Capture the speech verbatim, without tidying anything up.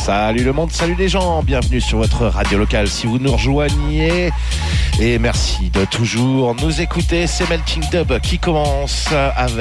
Salut le monde, salut les gens, bienvenue sur votre radio locale si vous nous rejoignez. Et merci de toujours nous écouter, c'est Melting Dub qui commence avec